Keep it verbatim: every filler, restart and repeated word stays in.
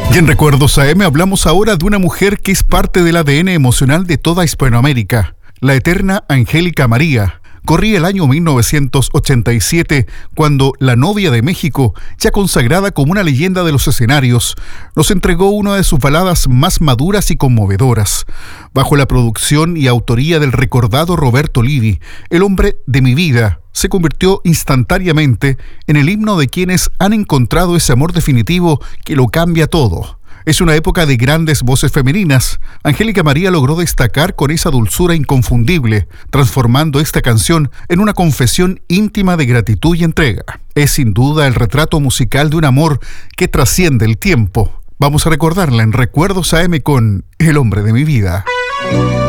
Y en Recuerdos A M hablamos ahora de una mujer que es parte del A D N emocional de toda Hispanoamérica, la eterna Angélica María. Corría el año mil novecientos ochenta y siete, cuando la novia de México, ya consagrada como una leyenda de los escenarios, nos entregó una de sus baladas más maduras y conmovedoras. Bajo la producción y autoría del recordado Roberto Livi, El hombre de mi vida se convirtió instantáneamente en el himno de quienes han encontrado ese amor definitivo que lo cambia todo. Es una época de grandes voces femeninas. Angélica María logró destacar con esa dulzura inconfundible, transformando esta canción en una confesión íntima de gratitud y entrega. Es sin duda el retrato musical de un amor que trasciende el tiempo. Vamos a recordarla en Recuerdos A M con El hombre de mi vida.